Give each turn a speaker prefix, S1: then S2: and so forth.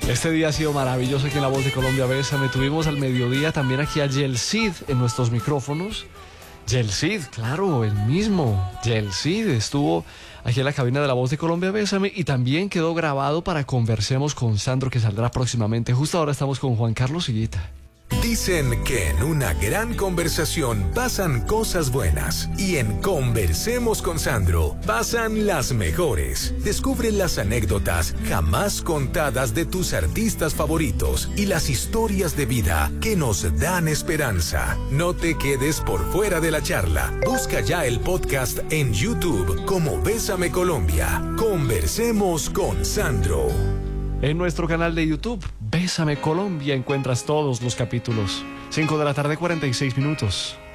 S1: Este día ha sido maravilloso aquí en La Voz de Colombia. Bésame. Tuvimos al mediodía también aquí a Yelcid en nuestros micrófonos. Yelcid, claro, el mismo. Yelcid estuvo aquí en la cabina de La Voz de Colombia. Bésame. Y también quedó grabado para Conversemos con Sandro, que saldrá próximamente. Justo ahora estamos con Juan Carlos Higuita.
S2: Dicen que en una gran conversación pasan cosas buenas y en Conversemos con Sandro pasan las mejores. Descubre las anécdotas jamás contadas de tus artistas favoritos y las historias de vida que nos dan esperanza. No te quedes por fuera de la charla. Busca ya el podcast en YouTube como Bésame Colombia. Conversemos con Sandro.
S1: En nuestro canal de YouTube, Bésame Colombia, encuentras todos los capítulos. 5 de la tarde, 46 minutos.